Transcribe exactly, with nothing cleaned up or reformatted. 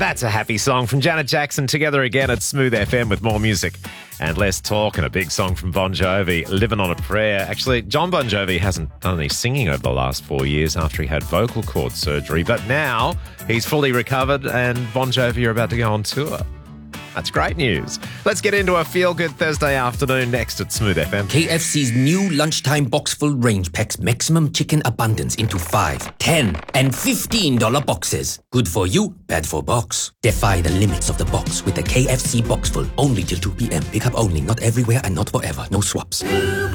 That's a happy song from Janet Jackson. Together again at Smooth F M with more music and less talk, and a big song from Bon Jovi, Living on a Prayer. Actually, John Bon Jovi hasn't done any singing over the last four years after he had vocal cord surgery, but now he's fully recovered and Bon Jovi are about to go on tour. That's great news. Let's get into a feel-good Thursday afternoon next at Smooth F M. K F C's new lunchtime box full range packs maximum chicken abundance into five, ten, and fifteen dollar boxes. Good for you, bad for box. Defy the limits of the box with the K F C box full only till two p.m. Pick up only, not everywhere and not forever. No swaps.